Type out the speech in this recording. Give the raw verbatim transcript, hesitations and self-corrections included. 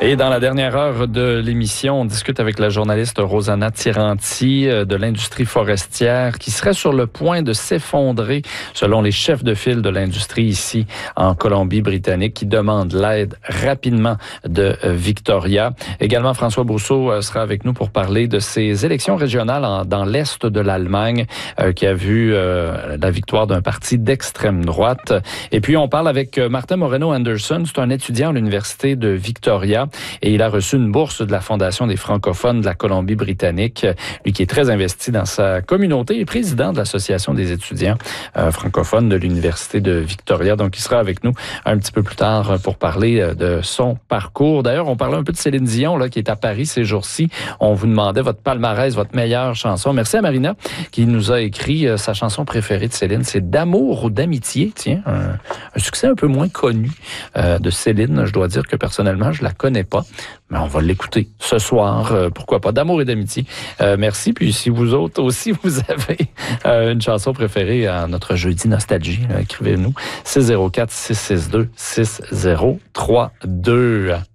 Et dans la dernière heure de l'émission, on discute avec la journaliste Rosanna Tiranti de l'industrie forestière qui serait sur le point de s'effondrer selon les chefs de file de l'industrie ici en Colombie-Britannique qui demandent l'aide rapidement de Victoria. Également, François Brousseau sera avec nous pour parler de ces élections régionales en, dans l'est de l'Allemagne euh, qui a vu euh, la victoire d'un parti d'extrême droite. Et puis, on parle avec Martin Moreno-Anderson. C'est un étudiant à l'université de Victoria. Et il a reçu une bourse de la Fondation des francophones de la Colombie-Britannique. Lui qui est très investi dans sa communauté et président de l'Association des étudiants euh, francophones de l'Université de Victoria. Donc, il sera avec nous un petit peu plus tard pour parler de son parcours. D'ailleurs, on parlait un peu de Céline Dion là, qui est à Paris ces jours-ci. On vous demandait votre palmarès, votre meilleure chanson. Merci à Marina qui nous a écrit euh, sa chanson préférée de Céline. C'est D'amour ou d'amitié. Tiens, un, un succès un peu moins connu euh, de Céline. Je dois dire que personnellement, je la connais pas, mais on va l'écouter ce soir. Euh, pourquoi pas? D'amour et d'amitié. Euh, merci. Puis si vous autres aussi, vous avez euh, une chanson préférée à notre jeudi nostalgie, là, écrivez-nous six zéro quatre, six six deux, six zéro trois deux.